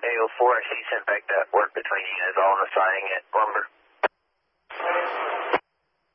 A04, I see you sent back that work between you guys all on the siding at Lumber.